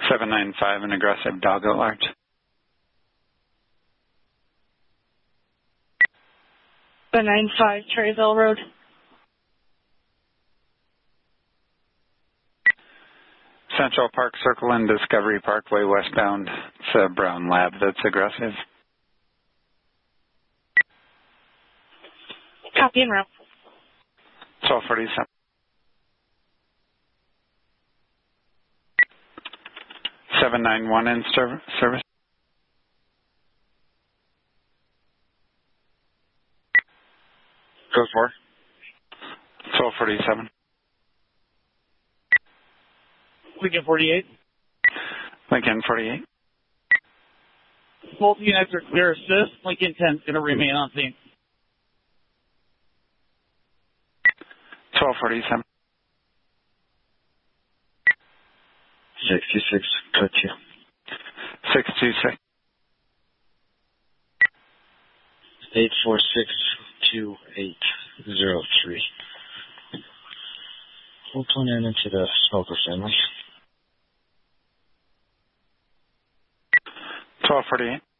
795, an aggressive dog at large. The 95 Cherryville Road. Central Park Circle and Discovery Parkway westbound. It's a brown lab that's aggressive. Copy en route. 1247. Seven 791 in service. Go for 1247. Lincoln 48. Lincoln 48. Both units are clear assist. Lincoln 10 is going to remain on scene. 1247. 66, cut you. 626. 8462803. We'll turn in into the smoker family. 1248.